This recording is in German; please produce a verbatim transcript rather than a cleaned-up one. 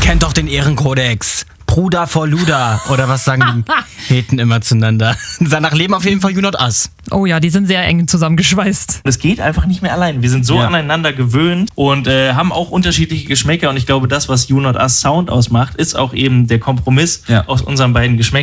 kennt doch den Ehrenkodex. Bruder vor Luda. Oder was sagen die Heten immer zueinander? Danach leben auf jeden Fall You Not Us. Oh ja, die sind sehr eng zusammengeschweißt. Es geht einfach nicht mehr allein. Wir sind so ja. aneinander gewöhnt und äh, haben auch unterschiedliche Geschmäcker. Und ich glaube, das, was You Not Us Sound ausmacht, ist auch eben der Kompromiss ja. aus unseren beiden Geschmäckern.